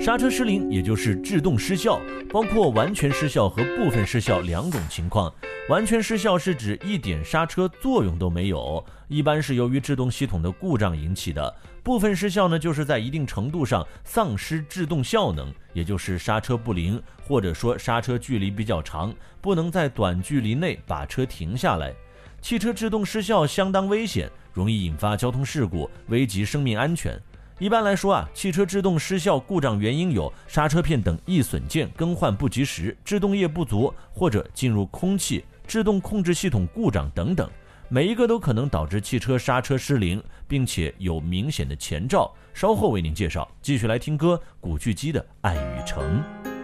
刹车失灵也就是制动失效，包括完全失效和部分失效两种情况。完全失效是指一点刹车作用都没有，一般是由于制动系统的故障引起的。部分失效呢，就是在一定程度上丧失制动效能，也就是刹车不灵，或者说刹车距离比较长，不能在短距离内把车停下来。汽车制动失效相当危险，容易引发交通事故，危及生命安全。一般来说汽车制动失效故障原因有刹车片等易损件更换不及时、制动液不足，或者进入空气、制动控制系统故障等等，每一个都可能导致汽车刹车失灵，并且有明显的前兆。稍后为您介绍，继续来听歌，古巨基的《爱与诚》。